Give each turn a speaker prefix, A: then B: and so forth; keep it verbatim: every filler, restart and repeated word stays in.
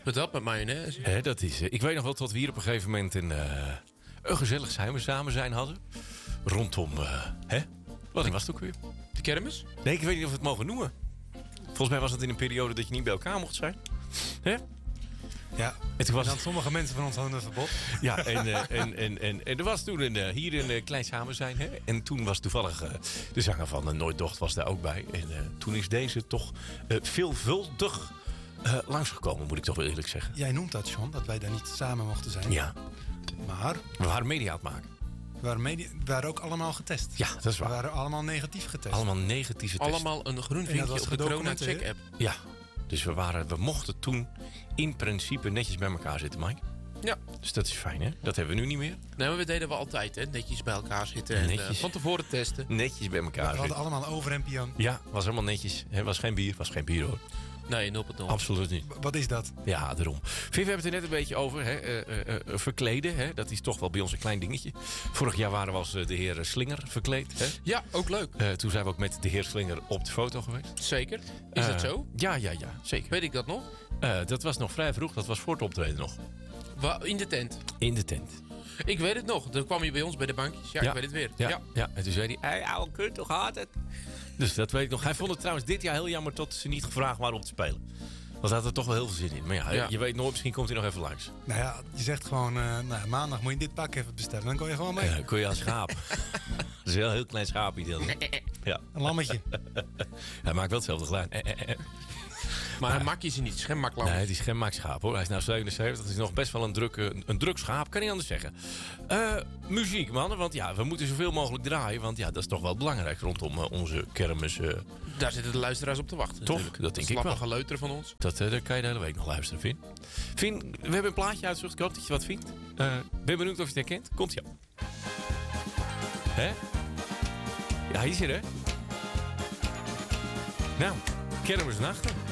A: Wat dat met mayonaise?
B: Hè, dat is, uh, ik weet nog wel tot we hier op een gegeven moment een, uh, een gezellig zijn we samen zijn hadden. Rondom, uh, hè? Wat was het ook weer?
A: De kermis?
B: Nee, ik weet niet of we het mogen noemen. Volgens mij was het in een periode dat je niet bij elkaar mocht zijn. Hè?
C: Ja,
B: en toen was
C: en dan sommige mensen van ons hadden een verbod.
B: Ja, en, uh, en, en, en, en er was toen een, uh, hier een uh, klein samen zijn. Hè? En toen was toevallig uh, de zanger van uh, Nooit Docht was daar ook bij. En uh, toen is deze toch uh, veelvuldig uh, langsgekomen, moet ik toch wel eerlijk zeggen.
C: Jij noemt dat, John, dat wij daar niet samen mochten zijn.
B: Ja.
C: Maar
B: we waren media aan het maken.
C: We waren, media, we waren ook allemaal getest.
B: Ja, dat is waar.
C: We waren allemaal negatief getest.
B: Allemaal negatieve tests.
A: Allemaal een groen vinkje op de corona-check-app.
B: Ja, dus we, waren, we mochten toen in principe netjes bij elkaar zitten, Mike.
A: Ja.
B: Dus dat is fijn, hè? Dat hebben we nu niet meer.
A: Nee, maar we deden we altijd, hè? Netjes bij elkaar zitten en uh, van tevoren testen.
B: Netjes bij elkaar
C: zitten. We
B: zitten.
C: hadden allemaal over en pian.
B: Ja, was helemaal netjes. Het was geen bier, was geen bier hoor.
A: Nee, nul punt nul.
B: Absoluut niet.
C: Wat is dat?
B: Ja, daarom. Viv, we hebben het er net een beetje over. Hè? Uh, uh, uh, verkleden, hè? Dat is toch wel bij ons een klein dingetje. Vorig jaar waren we als uh, de heer Slinger verkleed. Hè?
A: Ja, ook leuk.
B: Uh, toen zijn we ook met de heer Slinger op de foto geweest.
A: Zeker. Is
B: uh,
A: dat zo?
B: Ja, ja, ja. Zeker.
A: Weet ik dat nog?
B: Uh, dat was nog vrij vroeg. Dat was voor het optreden nog.
A: Wa- in de tent?
B: In de tent.
A: Ik weet het nog. Dan kwam je bij ons bij de bankjes. Ja,
B: ja.
A: ik weet het weer.
B: Ja,
A: ja.
B: ja. En toen zei hij, hey, ouwe kut, hoe gaat het? Dus dat weet ik nog. Hij vond het trouwens dit jaar heel jammer dat ze niet gevraagd waren om te spelen. Want hij had er toch wel heel veel zin in. Maar ja,
A: ja.
B: je weet nooit, misschien komt hij nog even langs.
C: Nou ja, je zegt gewoon, uh, nou, maandag moet je dit pak even bestellen. Dan kon je gewoon mee.
B: Ja, kon je als schaap. Dat is wel een heel klein schaapje. Dan. Ja.
C: Een lammetje.
B: Hij maakt wel hetzelfde geluid.
A: Maar hij maakt je ze niet. Het is geen maklam.
B: Nee, het is geen makschaap hoor. Hij is nou zevenenzeventig. Het is nog best wel een druk, een druk schaap. Kan niet anders zeggen. Uh, muziek, mannen. Want ja, we moeten zoveel mogelijk draaien. Want ja, dat is toch wel belangrijk rondom uh, onze kermis. Uh.
A: Daar zitten de luisteraars op te wachten.
B: Toch?
A: Natuurlijk.
B: Dat denk ik wel.
A: Slappe geleuter van ons.
B: Dat uh, daar kan je de hele week nog luisteren, Vin. Vin, we hebben een plaatje uitgezocht. Ik hoop dat je wat vindt. Uh, ben benieuwd of je het herkent. Komt-ie op. Hè? Ja, hier zit hè. Nou, kermisnachten.